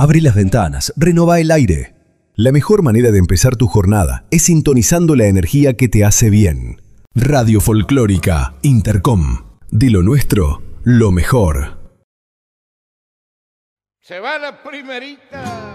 Abrí las ventanas, renová el aire. La mejor manera de empezar tu jornada es sintonizando la energía que te hace bien. Radio Folclórica Intercom. De lo nuestro, lo mejor. Se va la primerita.